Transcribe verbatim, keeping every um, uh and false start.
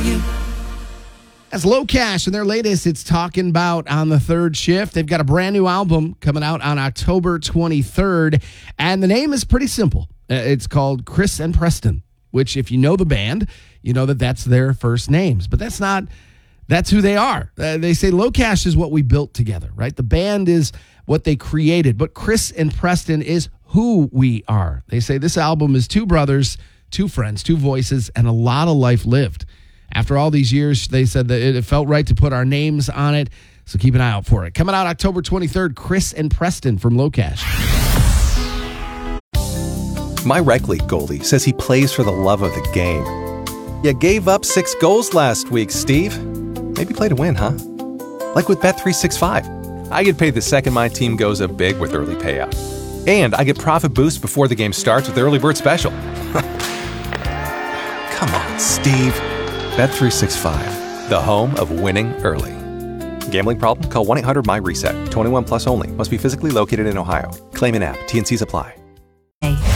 you. That's Low Cash and their latest, it's Talking About on the Third Shift. They've got a brand new album coming out on October twenty-third, and the name is pretty simple. Uh, It's called Chris and Preston, which if you know the band, you know that that's their first names. But that's not, that's who they are. Uh, they say Low Cash is what we built together, right? The band is what they created, but Chris and Preston is who we are. They say this album is two brothers, two friends, two voices, and a lot of life lived. After all these years, they said that it felt right to put our names on it, so keep an eye out for it. Coming out October twenty-third, Chris and Preston from Low Cash. My rec league goalie says he plays for the love of the game. You gave up six goals last week, Steve. Maybe play to win, huh? Like with Bet three sixty-five. I get paid the second my team goes up big with early payout. And I get profit boost before the game starts with the early bird special. Come on, Steve. Bet three sixty-five, the home of winning early. Gambling problem? Call one eight hundred M Y RESET. twenty-one plus only. Must be physically located in Ohio. Claim in app. T and C's apply. Hey.